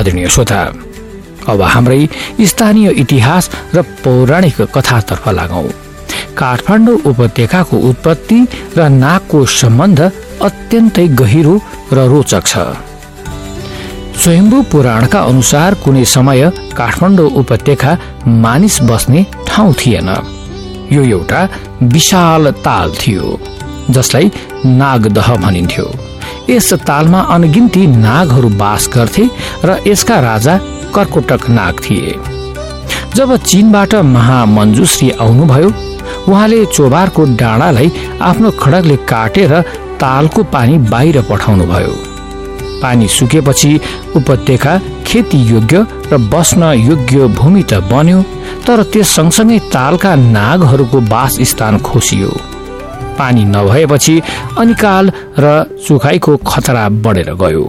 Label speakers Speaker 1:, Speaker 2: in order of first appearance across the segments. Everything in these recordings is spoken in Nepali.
Speaker 1: आदरणीय श्रोता, अब हाम्रै स्थानीय इतिहास र पौराणिक कथातर्फ लागौं। काठमाडौँ उपत्यकाको उत्पत्ति र नागको सम्बन्ध अत्यन्तै गहिरो र रोचक छ। स्वयम्भू पुराणका अनुसार कुनै समय काठमाडौँ उपत्यका मानिस बस्ने ठाउँ थिएन। यो एउटा विशाल ताल थियो जसलाई नागदह भनिन्थ्यो। यस तालमा अनगिन्ती नागहरू बास गर्थे र यसका राजा कर्कोटक नाग थिए। जब चीनबाट महामञ्जुश्री आउनुभयो, उहाँले चोबारको डाँडालाई आफ्नो खड्गले काटेर तालको पानी बाहिर पठाउनु भयो। पानी सुकेपछि उपत्यका खेती योग्य र बस्न योग्य भूमि त बन्यो, तर त्यस सँगसँगै तालका नागहरूको वासस्थान खोसियो। पानी नभएपछि अनिकाल र सुखाइको खतरा बढेर गयो।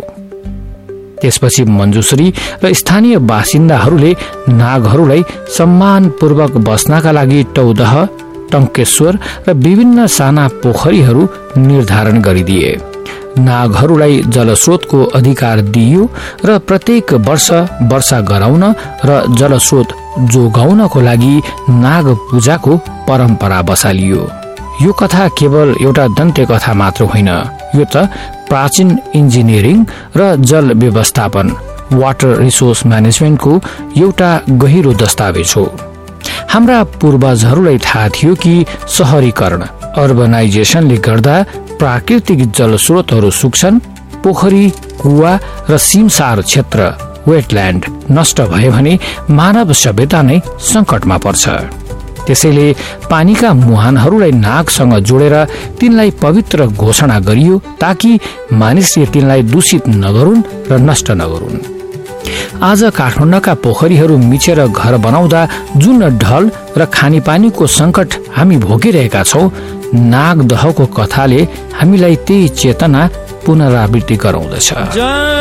Speaker 1: त्यसपछि मञ्जुश्री र स्थानीय बासिन्दाहरूले नागहरूलाई सम्मानपूर्वक बस्नका लागि टौदह, टङ्केश्वर र विभिन्न साना पोखरीहरू निर्धारण गरिदिए। नागहरूलाई जलस्रोतको अधिकार दिइयो र प्रत्येक वर्ष वर्षा गराउन र जलस्रोत जोगाउनको लागि नाग पूजाको परम्परा बसालियो। यो कथा केवल एउटा दन्त्य कथा मात्र होइन, यो त प्राचीन इन्जिनियरिङ र जल व्यवस्थापन वाटर रिसोर्स म्यानेजमेन्टको एउटा गहिरो दस्तावेज हो। हाम्रा पूर्वजहरूलाई थाहा थियो कि शहरीकरण अर्बनाइजेसनले गर्दा प्राकृतिक जलस्रोतहरू सुक्छन्, पोखरी, कुवा र सिमसार क्षेत्र वेटल्यान्ड नष्ट भयो भने मानव सभ्यता नै संकटमा पर्छ। त्यसैले पानीका मुहानहरूलाई नागसँग जोडेर तिनलाई पवित्र घोषणा गरियो ताकि मानिसले तिनलाई दूषित नगरून् र नष्ट नगरून्। आज काठमाडौँका पोखरीहरू मिचेर घर बनाउँदा जुन ढल र खानेपानीको संकट हामी भोगिरहेका छौं, नागदहको कथाले हामीलाई त्यही चेतना पुनरावृत्ति गराउँदछ।